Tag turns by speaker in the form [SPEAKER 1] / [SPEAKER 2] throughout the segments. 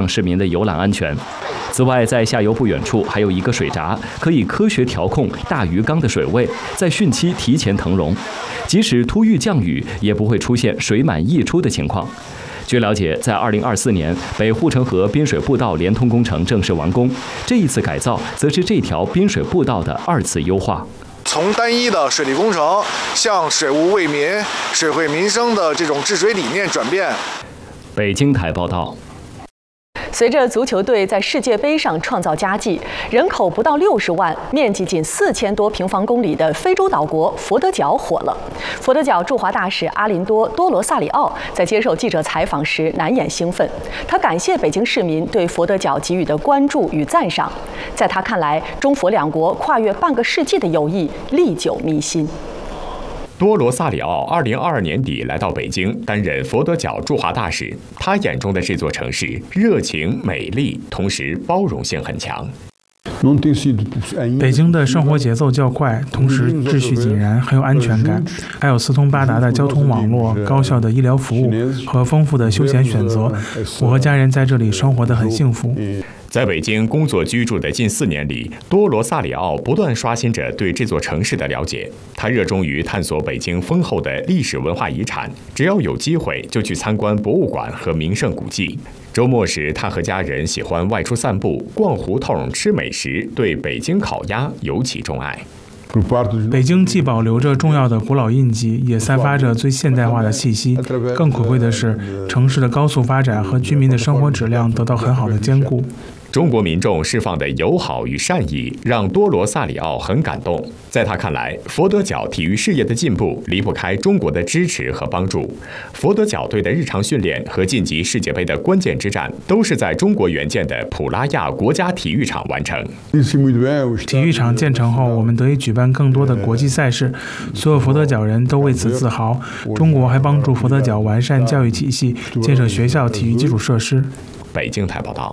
[SPEAKER 1] 市民的游览安全。此外，在下游不远处还有一个水闸，可以科学调控大鱼缸的水位，在汛期提前腾容，即使突遇降雨，也不会出现水满溢出的情况。据了解，在2024年，北护城河滨水步道连通工程正式完工，这一次改造则是这条滨水步道的2次优化。
[SPEAKER 2] 从单一的水利工程向水务为民、水惠民生的这种治水理念转变。
[SPEAKER 1] 北京台报道。
[SPEAKER 3] 随着足球队在世界杯上创造佳绩，人口不到60万、面积仅4000多平方公里的非洲岛国佛得角火了。佛得角驻华大使阿林多·多罗萨里奥在接受记者采访时难掩兴奋，他感谢北京市民对佛得角给予的关注与赞赏。在他看来，中佛两国跨越半个世纪的友谊历久弥新。
[SPEAKER 4] 多罗萨里奥2022年底来到北京，担任佛得角驻华大使。他眼中的这座城市热情、美丽，同时包容性很强。
[SPEAKER 5] 北京的生活节奏较快，同时秩序井然，很有安全感，还有四通八达的交通网络、高效的医疗服务和丰富的休闲选择。我和家人在这里生活得很幸福。
[SPEAKER 4] 在北京工作居住的近4年里，多罗萨里奥不断刷新着对这座城市的了解。他热衷于探索北京丰厚的历史文化遗产，只要有机会就去参观博物馆和名胜古迹。周末时，他和家人喜欢外出散步、逛胡同、吃美食，对北京烤鸭尤其钟爱。
[SPEAKER 5] 北京既保留着重要的古老印记，也散发着最现代化的气息。更可贵的是，城市的高速发展和居民的生活质量得到很好的兼顾。
[SPEAKER 4] 中国民众释放的友好与善意，让多罗萨里奥很感动。在他看来，佛得角体育事业的进步离不开中国的支持和帮助。佛得角队的日常训练和晋级世界杯的关键之战，都是在中国援建的普拉亚国家体育场完成。
[SPEAKER 5] 体育场建成后，我们得以举办更多的国际赛事，所有佛得角人都为此自豪。中国还帮助佛得角完善教育体系，建设学校体育基础设施。
[SPEAKER 4] 北京台报道。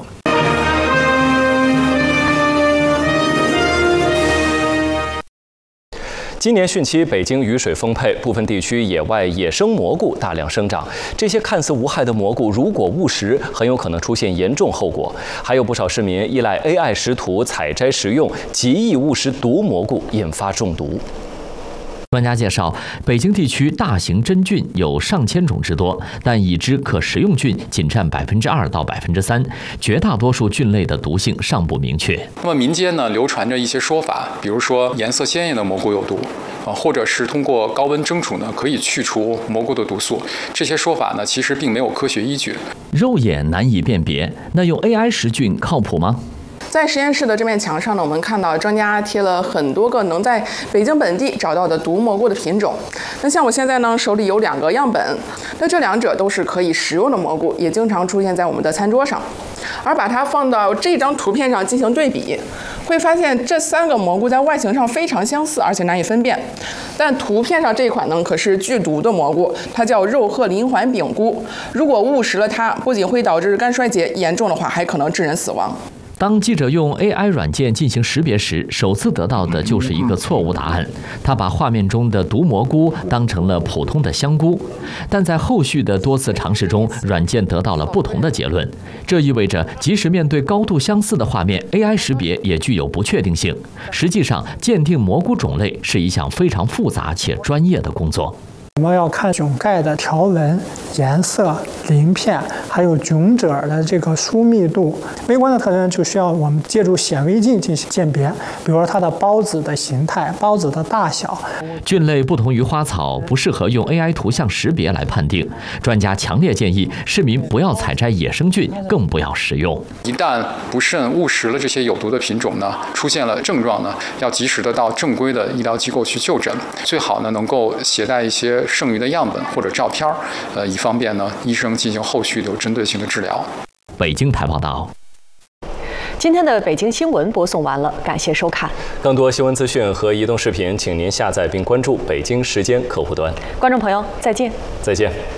[SPEAKER 1] 今年汛期，北京雨水丰沛，部分地区野外野生蘑菇大量生长。这些看似无害的蘑菇，如果误食，很有可能出现严重后果。还有不少市民依赖 AI 识图采摘食用，极易误食毒蘑菇，引发中毒。专家介绍，北京地区大型真菌有上千种之多，但已知可食用菌仅占2%到3%，绝大多数菌类的毒性尚不明确。
[SPEAKER 6] 那么民间呢流传着一些说法，比如说颜色鲜艳的蘑菇有毒，或者是通过高温蒸煮呢可以去除蘑菇的毒素。这些说法呢其实并没有科学依据，
[SPEAKER 1] 肉眼难以辨别。那用 AI 识菌靠谱吗？
[SPEAKER 7] 在实验室的这面墙上呢，我们看到专家贴了很多个能在北京本地找到的毒蘑菇的品种。那像我现在呢手里有2个样本，那这2者都是可以食用的蘑菇，也经常出现在我们的餐桌上。而把它放到这张图片上进行对比，会发现这3个蘑菇在外形上非常相似，而且难以分辨。但图片上这款呢可是剧毒的蘑菇，它叫肉褐鳞环柄菇。如果误食了它，不仅会导致肝衰竭，严重的话还可能致人死亡。
[SPEAKER 1] 当记者用 AI 软件进行识别时，首次得到的就是一个错误答案。他把画面中的毒蘑菇当成了普通的香菇，但在后续的多次尝试中，软件得到了不同的结论。这意味着，即使面对高度相似的画面 ，AI 识别也具有不确定性。实际上，鉴定蘑菇种类是一项非常复杂且专业的工作。
[SPEAKER 8] 我们要看炯盖的条纹、颜色、鳞片，还有炯褶的这个疏密度。微观的特征就需要我们借助显微镜进行鉴别，比如说它的孢子的形态、孢子的大小。
[SPEAKER 1] 菌类不同于花草，不适合用 AI 图像识别来判定。专家强烈建议市民不要采摘野生菌，更不要食用。
[SPEAKER 6] 一旦不慎误食了这些有毒的品种呢，出现了症状呢，要及时的到正规的医疗机构去就诊，最好呢能够携带一些剩余的样本或者照片，以方便呢医生进行后续有针对性的治疗。
[SPEAKER 1] 北京台报道。
[SPEAKER 3] 今天的北京新闻播送完了，感谢收看。
[SPEAKER 1] 更多新闻资讯和移动视频，请您下载并关注北京时间客户端。
[SPEAKER 3] 观众朋友，再见。
[SPEAKER 1] 再见。